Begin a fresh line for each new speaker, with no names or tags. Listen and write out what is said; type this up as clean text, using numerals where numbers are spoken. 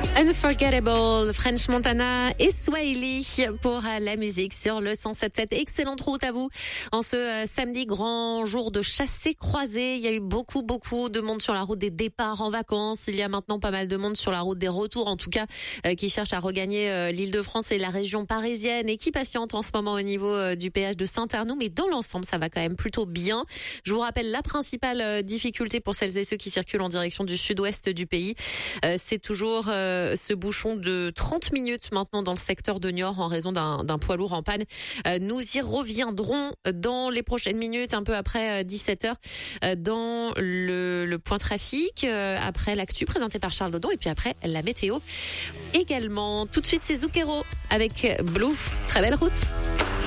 Unforgettable, French Montana et Swahili pour la musique sur le 107.7. Excellente route à vous. En ce samedi, grand jour de chassé-croisé. Il y a eu beaucoup de monde sur la route des départs en vacances. Il y a maintenant pas mal de monde sur la route des retours, en tout cas, qui cherche à regagner l'Île-de-France et la région parisienne et qui patiente en ce moment au niveau du péage de Saint-Arnoux. Mais dans l'ensemble, ça va quand même plutôt bien. Je vous rappelle la principale difficulté pour celles et ceux qui circulent en direction du sud-ouest du pays. C'est toujours ce bouchon de 30 minutes maintenant dans le secteur de Niort en raison d'un poids lourd en panne. Nous y reviendrons dans les prochaines minutes, un peu après 17h, dans le point trafic, après l'actu présenté par Charles Dodon et puis après la météo également. Tout de suite, c'est Zucchero avec Blue. Très belle route.